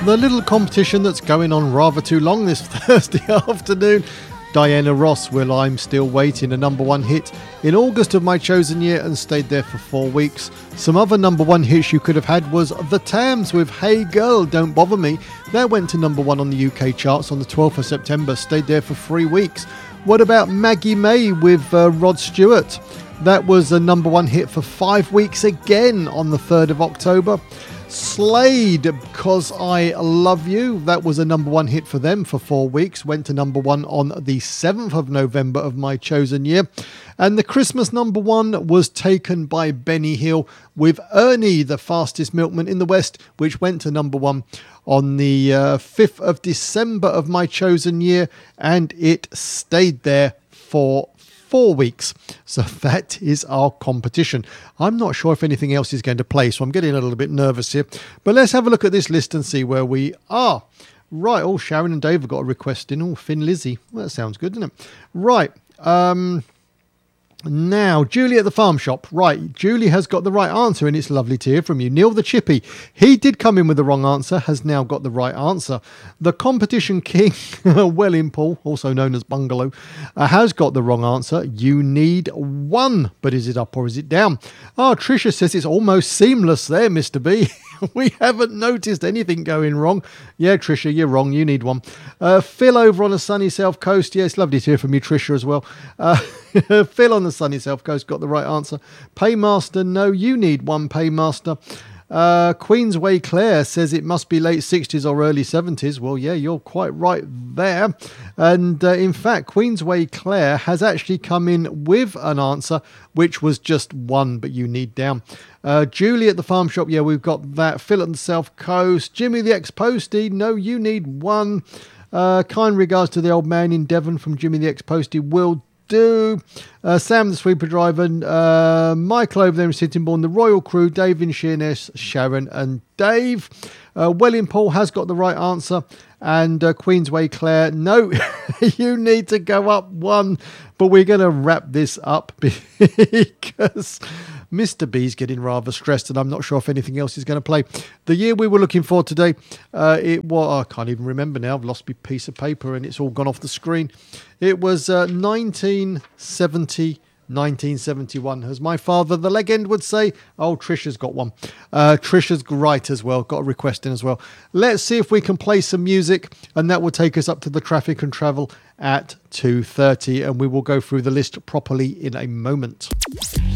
the little competition that's going on rather too long this Thursday afternoon. Diana Ross, Well I'm Still Waiting, a number one hit in August of My Chosen Year and stayed there for 4 weeks. Some other number one hits you could have had was The Tams with Hey Girl, Don't Bother Me. That went to number one on the UK charts on the 12th of September, stayed there for 3 weeks. What about Maggie May with Rod Stewart? That was a number one hit for 5 weeks again on the 3rd of October. Slade, Because I Love You, that was a number one hit for them for 4 weeks, went to number one on the 7th of November of My Chosen Year. And the Christmas number one was taken by Benny Hill with Ernie, the Fastest Milkman in the West, which went to number one on the 5th of December of My Chosen Year, and it stayed there for 4 weeks. So that is our competition. I'm not sure if anything else is going to play, so I'm getting a little bit nervous here. But let's have a look at this list and see where we are. Right, oh, Sharon and Dave have got a request in. Oh, Thin Lizzy. Well, that sounds good, doesn't it? Right, now, Julie at the Farm Shop. Right, Julie has got the right answer, and it's lovely to hear from you. Neil the Chippy, he did come in with the wrong answer, has now got the right answer. The competition king, Welling-Paul, also known as Bungalow, has got the wrong answer. You need one, but is it up or is it down? Oh, Tricia says it's almost seamless there, Mr. B. We haven't noticed anything going wrong. Yeah, Tricia, you're wrong. You need one. Phil over on the sunny South Coast. Yeah, it's lovely to hear from you, Tricia, as well. Phil on the sunny South Coast got the right answer. Paymaster, no, you need one, Paymaster. Queensway Claire says it must be late 60s or early 70s. Well, yeah, you're quite right there. And in fact, Queensway Claire has actually come in with an answer, which was just one, but you need down. Julie at the Farm Shop, yeah, we've got that. Phil on the South Coast. Jimmy the Ex-Postie, no, you need one. Kind regards to the old man in Devon from Jimmy the Ex-Postie, will do. Sam the Sweeper Driver, Michael over there in Sittingbourne, the Royal Crew, Dave in Sheerness, Sharon and Dave. Welling-Paul has got the right answer, and Queensway Claire, no, you need to go up one, but we're going to wrap this up because Mr. B's getting rather stressed, and I'm not sure if anything else is going to play. The year we were looking for today, it was, I can't even remember now. I've lost my piece of paper and it's all gone off the screen. It was 1971, as my father, the legend, would say. Oh, Trisha's got one. Trisha's right as well, got a request in as well. Let's see if we can play some music, and that will take us up to the traffic and travel at 2:30, and we will go through the list properly in a moment.